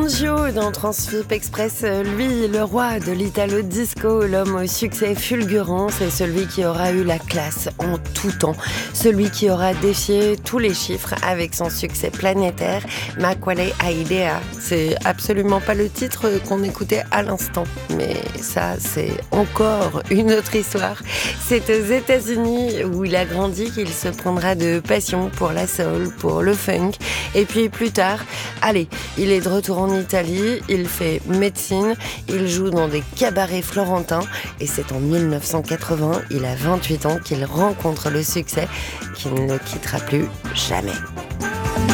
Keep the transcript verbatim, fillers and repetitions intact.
Fangio dans Transfip Express, lui, le roi de l'Italo Disco, l'homme au succès fulgurant, c'est celui qui aura eu la classe en tout temps, celui qui aura défié tous les chiffres avec son succès planétaire, Ma Quale Idea. C'est absolument pas le titre qu'on écoutait à l'instant, mais ça, c'est encore une autre histoire. C'est aux États-Unis où il a grandi qu'il se prendra de passion pour la soul, pour le funk, et puis plus tard, allez, il est de retour en Italie, il fait médecine, il joue dans des cabarets florentins et c'est en dix-neuf cent quatre-vingts, il a vingt-huit ans, qu'il rencontre le succès qu'il ne le quittera plus jamais.